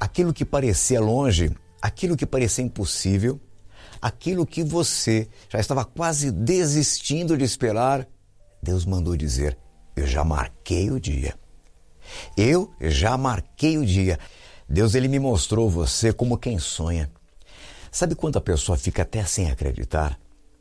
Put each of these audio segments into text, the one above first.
aquilo que parecia longe, aquilo que parecia impossível, aquilo que você já estava quase desistindo de esperar, Deus mandou dizer: eu já marquei o dia. Eu já marquei o dia. Deus, Ele me mostrou você como quem sonha. Sabe quando a pessoa fica até sem acreditar?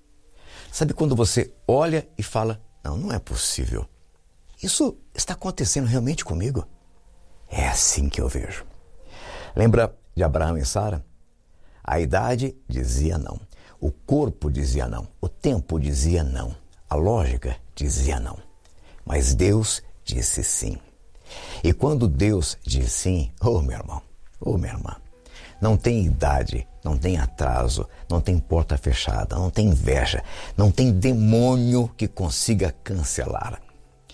Sabe quando você olha e fala: não é possível. Isso está acontecendo realmente comigo? É assim que eu vejo. Lembra de Abraão e Sara? A idade dizia não. O corpo dizia não. O tempo dizia não. A lógica dizia não. Mas Deus disse sim. E quando Deus diz sim, meu irmão, minha irmã, não tem idade, não tem atraso, não tem porta fechada, não tem inveja, não tem demônio que consiga cancelar.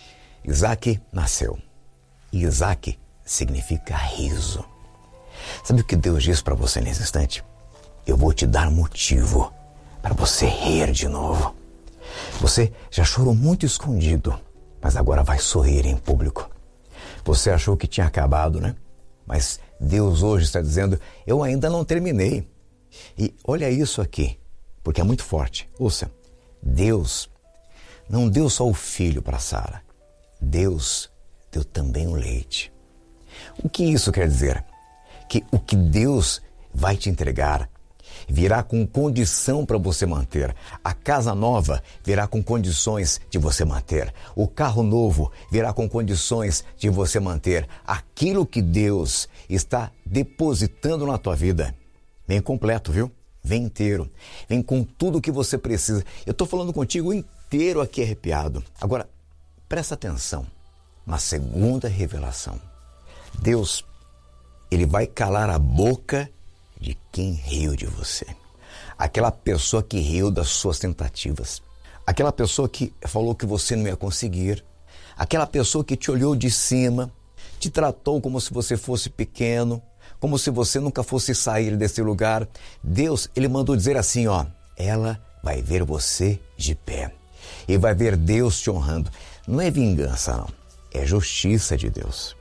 Isaac nasceu. E Isaac significa riso. Sabe o que Deus diz para você nesse instante? Eu vou te dar motivo para você rir de novo. Você já chorou muito escondido, mas agora vai sorrir em público. Você achou que tinha acabado, né? Mas Deus hoje está dizendo: eu ainda não terminei. E olha isso aqui, porque é muito forte. Ouça, Deus não deu só o filho para Sara. Deus deu também o leite. O que isso quer dizer? Que o que Deus vai te entregar virá com condição para você manter. A casa nova virá com condições de você manter. O carro novo virá com condições de você manter. Aquilo que Deus está depositando na tua vida, vem completo, viu? Vem inteiro. Vem com tudo o que você precisa. Eu estou falando contigo inteiro aqui arrepiado. Agora, presta atenção na segunda revelação. Deus, Ele vai calar a boca de quem riu de você. Aquela pessoa que riu das suas tentativas. Aquela pessoa que falou que você não ia conseguir. Aquela pessoa que te olhou de cima, te tratou como se você fosse pequeno, como se você nunca fosse sair desse lugar. Deus, Ele mandou dizer assim, ela vai ver você de pé. E vai ver Deus te honrando. Não é vingança, não. É justiça de Deus.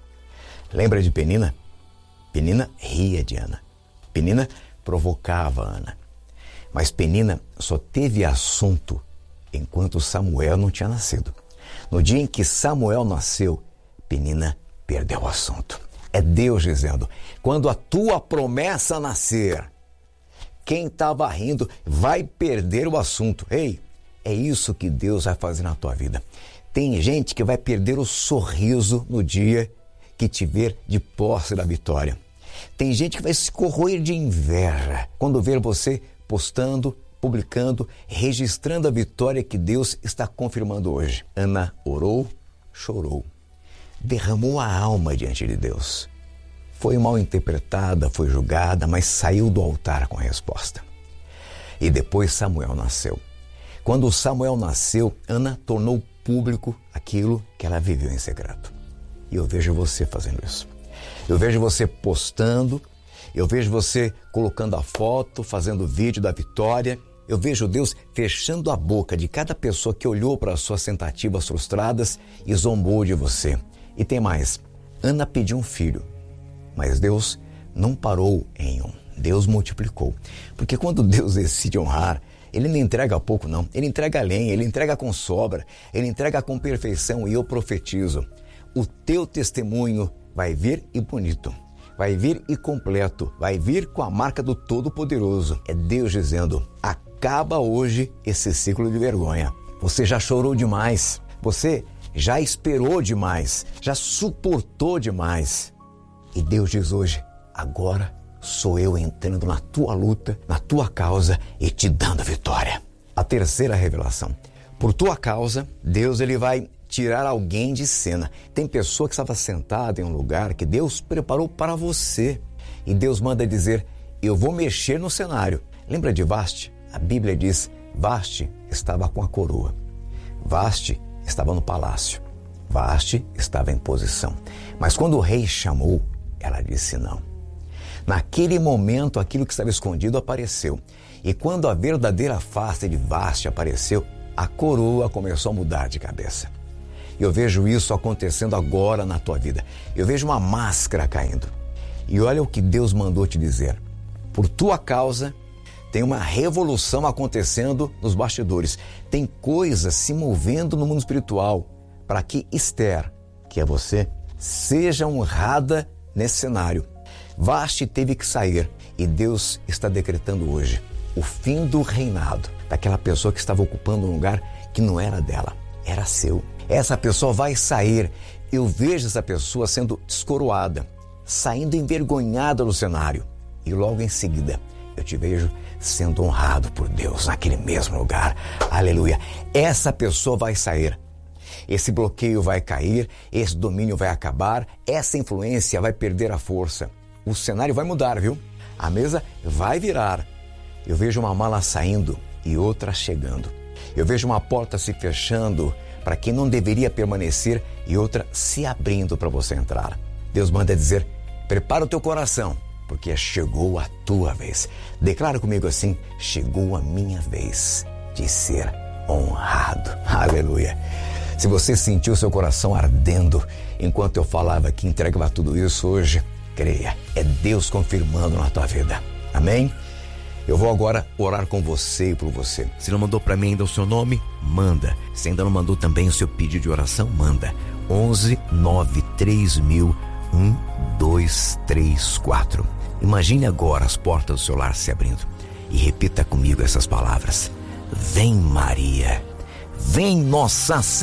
Lembra de Penina? Penina ria de Ana. Penina provocava Ana. Mas Penina só teve assunto enquanto Samuel não tinha nascido. No dia em que Samuel nasceu, Penina perdeu o assunto. É Deus dizendo: quando a tua promessa nascer, quem estava rindo vai perder o assunto. Ei, é isso que Deus vai fazer na tua vida. Tem gente que vai perder o sorriso no dia que te ver de posse da vitória. Tem gente que vai se corroer de inveja quando ver você postando, publicando, registrando a vitória que Deus está confirmando hoje. Ana orou, chorou, derramou a alma diante de Deus. Foi mal interpretada, foi julgada, mas saiu do altar com a resposta. E depois Samuel nasceu. Quando Samuel nasceu, Ana tornou público aquilo que ela viveu em secreto. E eu vejo você fazendo isso. Eu vejo você postando, eu vejo você colocando a foto, fazendo vídeo da vitória. Eu vejo Deus fechando a boca de cada pessoa que olhou para as suas tentativas frustradas e zombou de você. E tem mais, Ana pediu um filho, mas Deus não parou em um, Deus multiplicou. Porque quando Deus decide honrar, Ele não entrega pouco não, Ele entrega além, Ele entrega com sobra, Ele entrega com perfeição. E eu profetizo, o teu testemunho vai vir e bonito, vai vir e completo, vai vir com a marca do Todo-Poderoso. É Deus dizendo: acaba hoje esse ciclo de vergonha. Você já chorou demais, você já esperou demais, já suportou demais. E Deus diz hoje: agora sou eu entrando na tua luta, na tua causa e te dando vitória. A terceira revelação: por tua causa, Deus Ele vai tirar alguém de cena. Tem pessoa que estava sentada em um lugar que Deus preparou para você. E Deus manda dizer: eu vou mexer no cenário. Lembra de Vaste? A Bíblia diz: Vaste estava com a coroa. Vaste estava no palácio. Vaste estava em posição. Mas quando o rei chamou, ela disse não. Naquele momento, aquilo que estava escondido apareceu. E quando a verdadeira face de Vaste apareceu, a coroa começou a mudar de cabeça. Eu vejo isso acontecendo agora na tua vida. Eu vejo uma máscara caindo. E olha o que Deus mandou te dizer. Por tua causa, tem uma revolução acontecendo nos bastidores. Tem coisas se movendo no mundo espiritual para que Esther, que é você, seja honrada nesse cenário. Vasti teve que sair e Deus está decretando hoje o fim do reinado daquela pessoa que estava ocupando um lugar que não era dela, era seu. Essa pessoa vai sair. Eu vejo essa pessoa sendo descoroada, saindo envergonhada do cenário. E logo em seguida, eu te vejo sendo honrado por Deus naquele mesmo lugar. Aleluia. Essa pessoa vai sair. Esse bloqueio vai cair, esse domínio vai acabar, essa influência vai perder a força. O cenário vai mudar, viu? A mesa vai virar. Eu vejo uma mala saindo e outra chegando. Eu vejo uma porta se fechando para quem não deveria permanecer e outra se abrindo para você entrar. Deus manda dizer, prepara o teu coração, porque chegou a tua vez. Declara comigo assim, chegou a minha vez de ser honrado. Aleluia. Se você sentiu seu coração ardendo enquanto eu falava que entregava tudo isso hoje, creia, é Deus confirmando na tua vida. Amém? Eu vou agora orar com você e por você. Se não mandou para mim ainda o seu nome, manda. Se ainda não mandou também o seu pedido de oração, manda. 11 93000 1234. Imagine agora as portas do seu lar se abrindo e repita comigo essas palavras. Vem Maria, vem Nossa Senhora.